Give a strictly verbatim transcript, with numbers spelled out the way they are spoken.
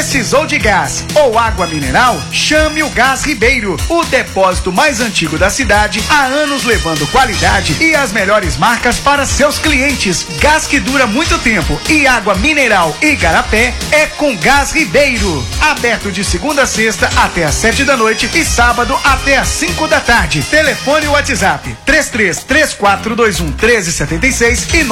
Precisou de gás ou água mineral? Chame o Gás Ribeiro, o depósito mais antigo da cidade, há anos levando qualidade e as melhores marcas para seus clientes. Gás que dura muito tempo e água mineral e garapé é com Gás Ribeiro. Aberto de segunda a sexta até às sete da noite e sábado até às cinco da tarde. Telefone e WhatsApp três três três quatro dois um um três sete seis e